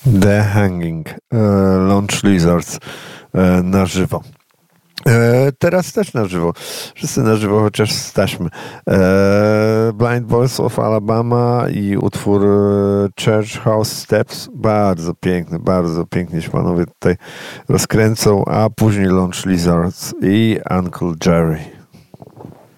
The Hanging, Launch Lizards na żywo. Teraz też na żywo. Wszyscy na żywo, chociaż z taśmy. Blind Boys of Alabama i utwór Church House Steps. Bardzo pięknie się panowie tutaj rozkręcą, a później Launch Lizards i Uncle Jerry.